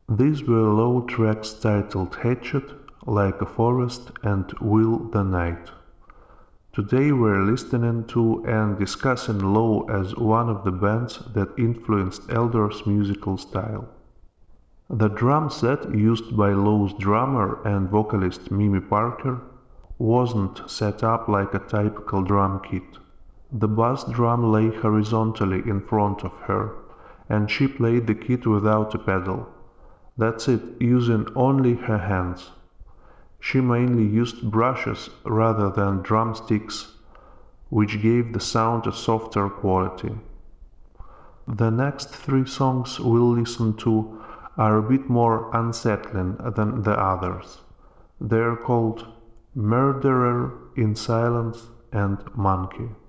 These were low tracks titled Hatchet, Like a Forest, and Will the Night. Today we're listening to and discussing Low as one of the bands that influenced Eldor's musical style. The drum set used by Low's drummer and vocalist Mimi Parker wasn't set up like a typical drum kit. The bass drum lay horizontally in front of her, and she played the kit without a pedal. That's it, using only her hands. She mainly used brushes rather than drumsticks, which gave the sound a softer quality. The next three songs we'll listen to are a bit more unsettling than the others. They're called Murderer in Silence and Monkey.